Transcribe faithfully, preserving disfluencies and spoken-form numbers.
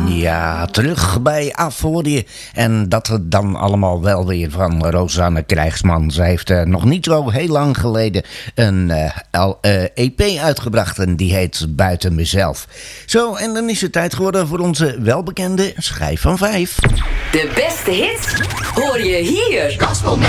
Ja, terug bij Aforie. En dat het dan allemaal wel weer van Rosanne Krijgsman. Zij heeft uh, nog niet zo heel lang geleden een uh, uh, E P uitgebracht. En die heet Buiten Mezelf. Zo, en dan is het tijd geworden voor onze welbekende schijf van vijf. De beste hits hoor je hier. Gospel